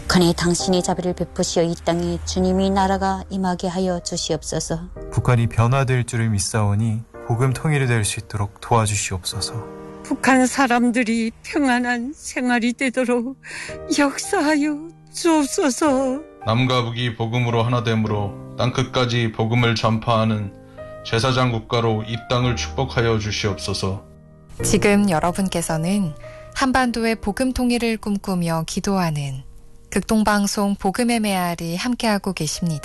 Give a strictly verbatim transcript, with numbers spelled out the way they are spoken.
북한에 당신의 자비를 베푸시어 이 땅에 주님의 나라가 임하게 하여 주시옵소서. 북한이 변화될 줄을 믿사오니 복음 통일이 될 수 있도록 도와주시옵소서. 북한 사람들이 평안한 생활이 되도록 역사하여 주옵소서. 남과 북이 복음으로 하나됨으로 땅끝까지 복음을 전파하는 제사장 국가로 이 땅을 축복하여 주시옵소서. 지금 여러분께서는 한반도의 복음 통일을 꿈꾸며 기도하는 극동방송 복음의 메아리 함께하고 계십니다.